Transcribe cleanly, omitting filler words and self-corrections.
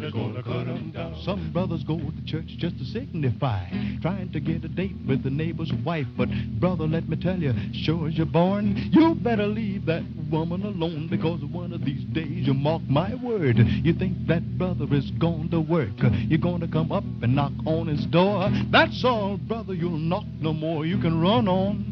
Daddy's gonna cut 'em down. Some brothers go to church just to signify, trying to get a date with the neighbor's wife. But brother, let me tell you, sure as you're born, you better leave that woman alone, because one of these days, you mark my word, you think that brother is going to work, you're going to come up and knock on his door. That's all, brother, you'll knock no more. You can run on.